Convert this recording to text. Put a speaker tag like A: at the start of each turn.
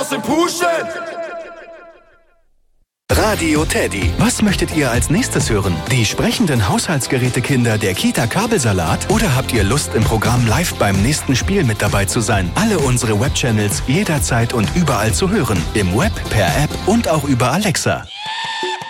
A: aus dem Puschen.
B: Radio Teddy. Was möchtet ihr als nächstes hören? Die sprechenden Haushaltsgerätekinder der Kita Kabelsalat? Oder habt ihr Lust, im Programm live beim nächsten Spiel mit dabei zu sein? Alle unsere Webchannels jederzeit und überall zu hören. Im Web, per App und auch über Alexa.